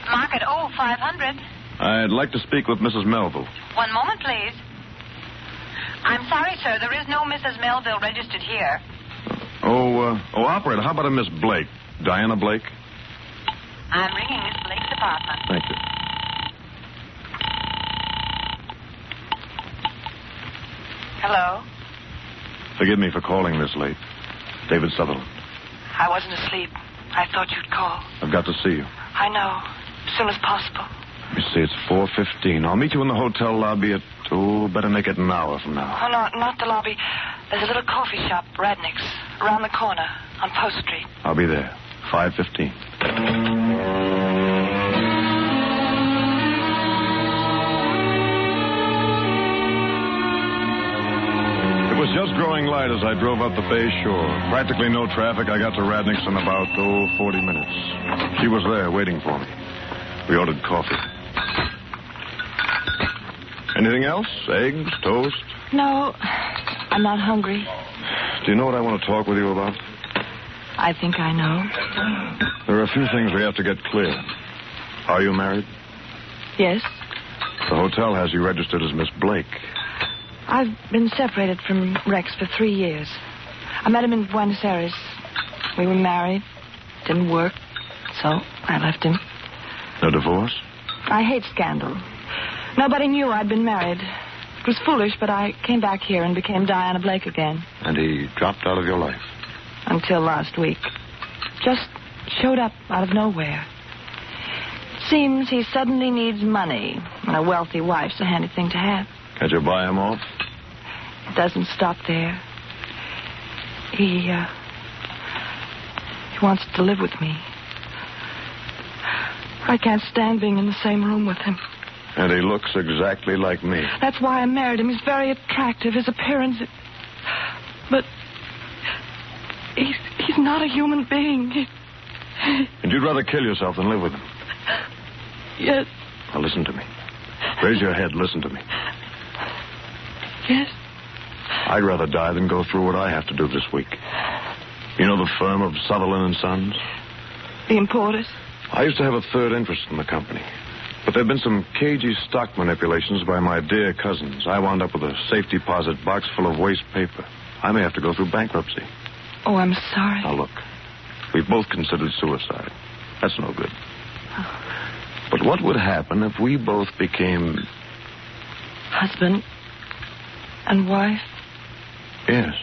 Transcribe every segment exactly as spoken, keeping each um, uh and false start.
Mark at oh five hundred. I'd like to speak with Missus Melville. One moment, please. I'm sorry, sir. There is no Missus Melville registered here. Oh, uh, oh, operator, how about a Miss Blake? Diana Blake? I'm ringing Miss Blake's department. Thank you. Hello? Forgive me for calling this late. David Sutherland. I wasn't asleep. I thought you'd call. I've got to see you. I know. As soon as possible. You see, it's four fifteen. I'll meet you in the hotel lobby at, oh, better make it an hour from now. Oh, no, not the lobby. There's a little coffee shop, Radnick's, around the corner on Post Street. I'll be there. five fifteen. It was just growing light as I drove up the Bay Shore. Practically no traffic. I got to Radnick's in about, oh, forty minutes. She was there waiting for me. We ordered coffee. Anything else? Eggs? Toast? No, I'm not hungry. Do you know what I want to talk with you about? I think I know. There are a few things we have to get clear. Are you married? Yes. The hotel has you registered as Miss Blake. I've been separated from Rex for three years. I met him in Buenos Aires. We were married. Didn't work, so I left him. No divorce? I hate scandal. Nobody knew I'd been married. It was foolish, but I came back here and became Diana Blake again. And he dropped out of your life? Until last week. Just showed up out of nowhere. Seems he suddenly needs money, and a wealthy wife's a handy thing to have. Can't you buy him off? It doesn't stop there. He, uh... He wants to live with me. I can't stand being in the same room with him. And he looks exactly like me. That's why I married him. He's very attractive. His appearance... But... He's, he's not a human being. He... And you'd rather kill yourself than live with him? Yes. Now listen to me. Raise your head. Listen to me. Yes? I'd rather die than go through what I have to do this week. You know the firm of Sutherland and Sons? The importers? I used to have a third interest in the company. But there have been some cagey stock manipulations by my dear cousins. I wound up with a safe deposit box full of waste paper. I may have to go through bankruptcy. Oh, I'm sorry. Now, look. We've both considered suicide. That's no good. Oh. But what would happen if we both became... Husband and wife? Yes.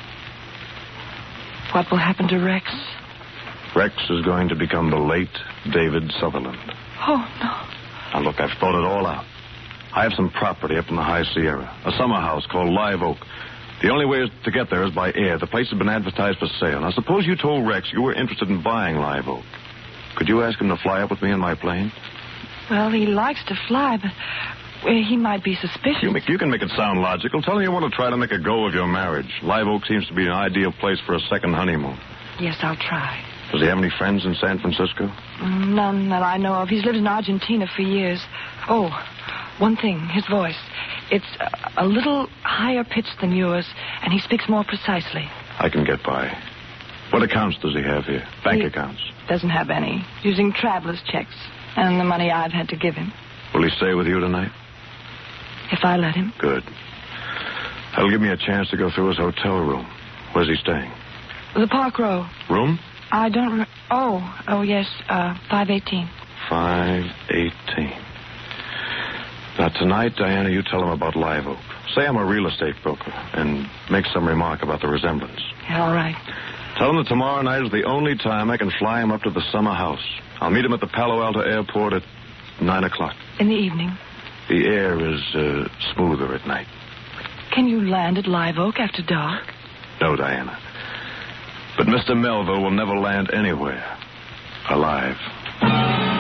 What will happen to Rex? Rex is going to become the late David Sutherland. Oh, no. Now, look, I've thought it all out. I have some property up in the High Sierra, a summer house called Live Oak. The only way to get there is by air. The place has been advertised for sale. Now, suppose you told Rex you were interested in buying Live Oak. Could you ask him to fly up with me in my plane? Well, he likes to fly, but well, he might be suspicious. You, make, you can make it sound logical. Tell him you want to try to make a go of your marriage. Live Oak seems to be an ideal place for a second honeymoon. Yes, I'll try. Does he have any friends in San Francisco? None that I know of. He's lived in Argentina for years. Oh, one thing, his voice. It's a, a little higher pitched than yours, and he speaks more precisely. I can get by. What accounts does he have here? Bank he accounts? Doesn't have any. Using traveler's checks and the money I've had to give him. Will he stay with you tonight? If I let him. Good. That'll give me a chance to go through his hotel room. Where's he staying? The Park Row. Room? I don't... Re- oh, oh, yes, uh, five eighteen. five eighteen. Now, tonight, Diana, you tell him about Live Oak. Say I'm a real estate broker and make some remark about the resemblance. Yeah, all right. Tell him that tomorrow night is the only time I can fly him up to the summer house. I'll meet him at the Palo Alto airport at nine o'clock. In the evening? The air is uh, smoother at night. Can you land at Live Oak after dark? No, Diana. But Mister Melville will never land anywhere alive.